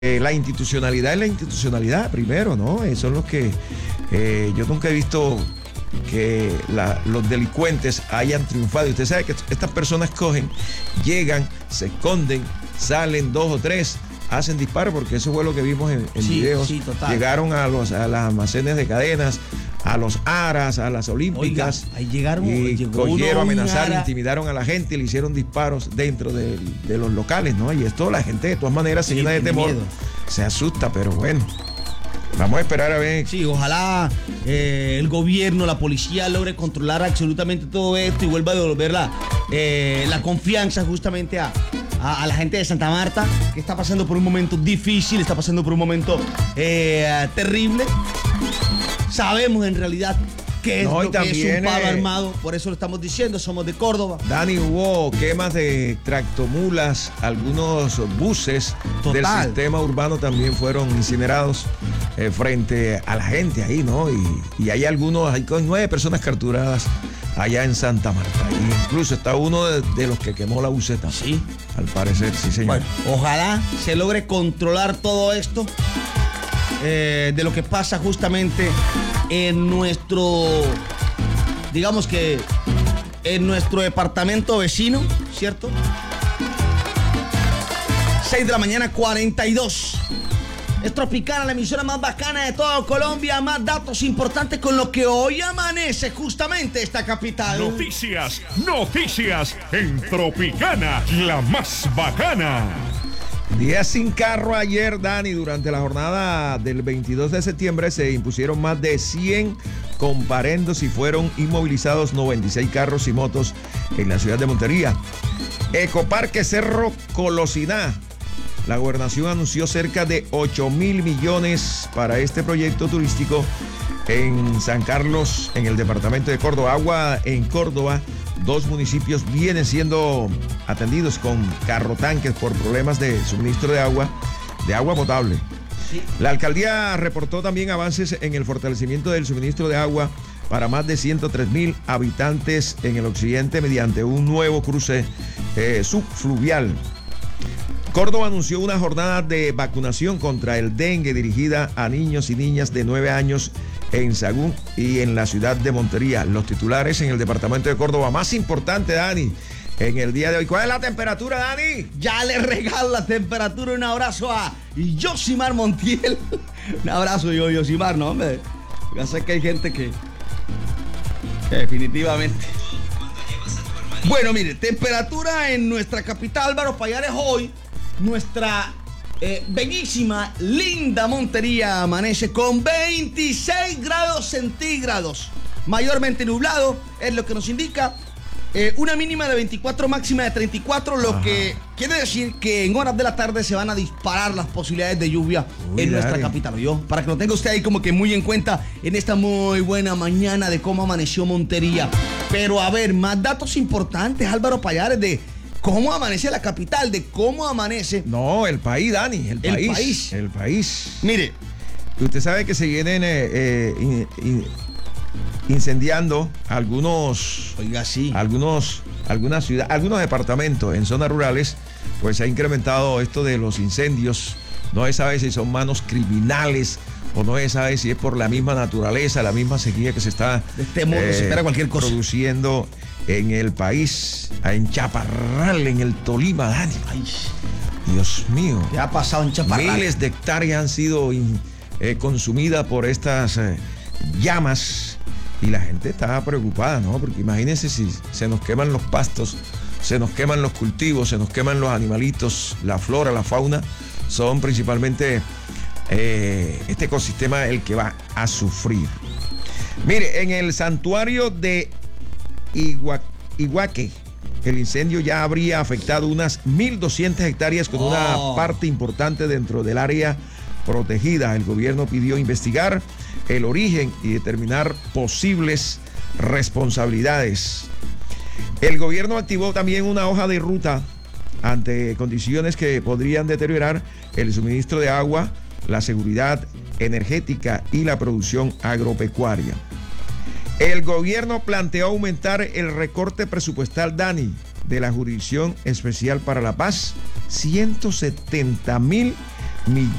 La institucionalidad es la institucionalidad primero, ¿no? Eso es lo que yo nunca he visto que los delincuentes hayan triunfado. Y usted sabe que estas personas cogen, llegan, se esconden, salen 2 o 3, hacen disparos, porque eso fue lo que vimos en videos. Sí, total. Llegaron a los almacenes de cadenas, a los aras, a las olímpicas. Oiga, ahí llegaron, y cogieron, amenazaron, Ara. intimidaron a la gente y le hicieron disparos dentro de los locales, ¿no? Y esto la gente de todas maneras se llena de temor, miedo. se asusta, pero bueno, vamos a esperar a ver. Sí, ojalá el gobierno, la policía logre controlar absolutamente todo esto y vuelva a devolver la confianza justamente a la gente de Santa Marta, que está pasando por un momento difícil, está pasando por un momento terrible. Sabemos en realidad qué es lo que es un paro armado, por eso lo estamos diciendo, somos de Córdoba. Dani, hubo quemas de tractomulas, algunos buses del sistema urbano también fueron incinerados frente a la gente ahí, ¿no? Y hay 9 personas capturadas allá en Santa Marta. Y incluso está uno de los que quemó la buseta. Sí. Al parecer, sí, señor. Bueno, ojalá se logre controlar todo esto. De lo que pasa justamente en nuestro, digamos que en nuestro departamento vecino, ¿cierto? 6 de la mañana, 42. Es Tropicana, la emisora más bacana de toda Colombia. Más datos importantes con lo que hoy amanece justamente esta capital. Noticias en Tropicana, la más bacana. Día sin carro ayer, Dani. Durante la jornada del 22 de septiembre se impusieron más de 100 comparendos y fueron inmovilizados 96 carros y motos en la ciudad de Montería. Ecoparque Cerro Colosiná. La gobernación anunció cerca de 8.000 millones para este proyecto turístico en San Carlos, en el departamento de Córdoba. Agua en Córdoba. 2 municipios vienen siendo atendidos con carrotanques por problemas de suministro de agua potable. Sí. La alcaldía reportó también avances en el fortalecimiento del suministro de agua para más de 103.000 habitantes en el occidente mediante un nuevo cruce subfluvial. Córdoba anunció una jornada de vacunación contra el dengue dirigida a niños y niñas de 9 años en Sagún y en la ciudad de Montería. Los titulares en el departamento de Córdoba. Más importante, Dani, en el día de hoy. ¿Cuál es la temperatura, Dani? Ya le regalo la temperatura. Un abrazo a Yosimar Montiel. Un abrazo, Yosimar, no, hombre. Ya sé que hay gente que definitivamente. Bueno, mire, temperatura en nuestra capital, Álvaro Pallares, hoy. Nuestra bellísima, linda Montería amanece con 26 grados centígrados. Mayormente nublado, es lo que nos indica. Una mínima de 24, máxima de 34, lo que quiere decir que en horas de la tarde se van a disparar las posibilidades de lluvia en nuestra capital. Para que lo tenga usted ahí como que muy en cuenta en esta muy buena mañana de cómo amaneció Montería. Pero a ver, más datos importantes, Álvaro Pallares, de cómo amanece la capital, de cómo amanece. No, el país, Dani, el país. El país. Mire. Usted sabe que se vienen incendiando algunas ciudades, algunos departamentos en zonas rurales, pues se ha incrementado esto de los incendios. No se sabe si son manos criminales o no se sabe si es por la misma naturaleza, la misma sequía que se está de este modo se espera cualquier cosa produciendo en el país, en Chaparral, en el Tolima, Dani. Ay, Dios mío. ¿Qué ha pasado en Chaparral? Miles de hectáreas han sido consumidas por estas llamas y la gente está preocupada, ¿no? Porque imagínense si se nos queman los pastos, se nos queman los cultivos, se nos queman los animalitos, la flora, la fauna, son principalmente este ecosistema el que va a sufrir. Mire, en el santuario de Iguaque, el incendio ya habría afectado unas 1.200 hectáreas con una parte importante dentro del área protegida. El gobierno pidió investigar el origen y determinar posibles responsabilidades. El gobierno activó también una hoja de ruta ante condiciones que podrían deteriorar el suministro de agua, la seguridad energética y la producción agropecuaria. El gobierno planteó aumentar el recorte presupuestal, Dani, de la Jurisdicción Especial para la Paz, 170.000